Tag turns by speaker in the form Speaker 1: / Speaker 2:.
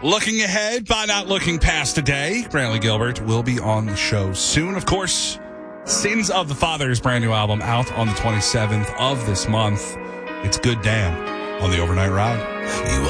Speaker 1: Looking ahead, but not looking past today, Brantley Gilbert will be on the show soon. Of course, Sins of the Father's brand new album out on the 27th of this month. It's Good Damn on the Overnight Ride.
Speaker 2: You